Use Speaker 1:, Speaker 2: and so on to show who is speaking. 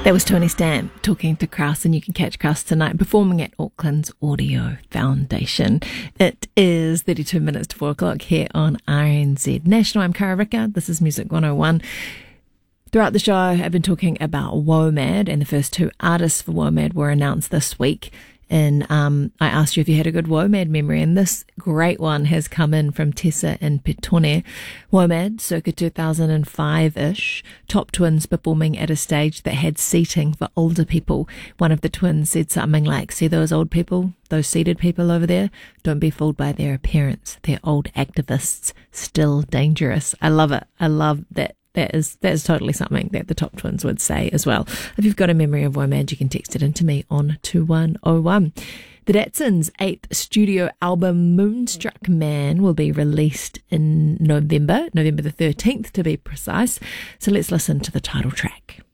Speaker 1: That was Tony Stamp talking to Kraus, and you can catch Kraus tonight performing at Auckland's Audio Foundation. It is 32 minutes to 4 o'clock here on RNZ National. I'm Kara Rickard. This is Music 101. Throughout the show, I've been talking about WOMAD, and the first two artists for WOMAD were announced this week. And I asked you if you had a good WOMAD memory, and this great one has come in from Tessa and Petone. WOMAD, circa 2005-ish, top twins performing at a stage that had seating for older people. One of the twins said something like, "See those old people, those seated people over there? Don't be fooled by their appearance. They're old activists, still dangerous." I love it. I love that. That is totally something that the Top Twins would say as well. If you've got a memory of WOMAD, you can text it into me on 2101. The Datsuns' 8th studio album, Moonstruck Man, will be released in November the 13th to be precise. So let's listen to the title track.